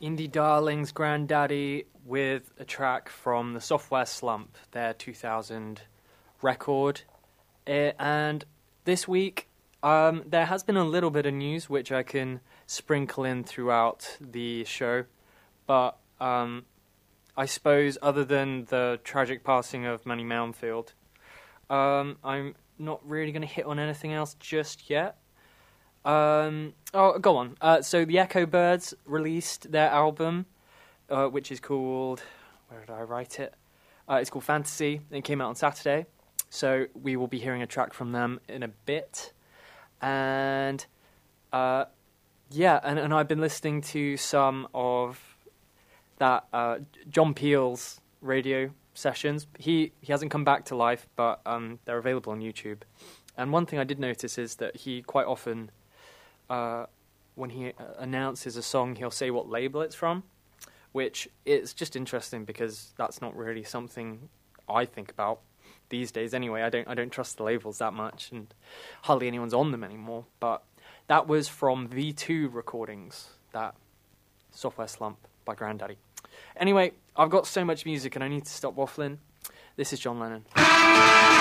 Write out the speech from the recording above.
Indie Darlings Granddaddy with a track from the Software Slump, their 2000 record. And this week, there has been a little bit of news which I can sprinkle in throughout the show. But I suppose, other than the tragic passing of Manny Mounfield, I'm not really going to hit on anything else just yet. Go on. So the Echo Birds released their album, which is called... Where did I write it? It's called Fantasy. It came out on Saturday. So we will be hearing a track from them in a bit. And, and I've been listening to some of that John Peel's radio sessions. He hasn't come back to life, but they're available on YouTube. And one thing I did notice is that he quite often... when he announces a song, he'll say what label it's from, which is just interesting because that's not really something I think about these days anyway. I don't trust the labels that much, and hardly anyone's on them anymore. But that was from V2 Recordings, that Software Slump by Grandaddy. Anyway, I've got so much music and I need to stop waffling. This is John Lennon.